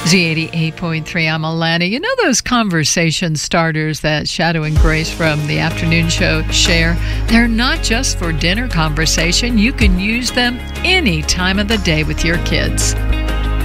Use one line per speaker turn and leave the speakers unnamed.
Z88.3, I'm Alana. You know those conversation starters that Shadow and Grace from the afternoon show share? They're not just for dinner conversation. You can use them any time of the day with your kids.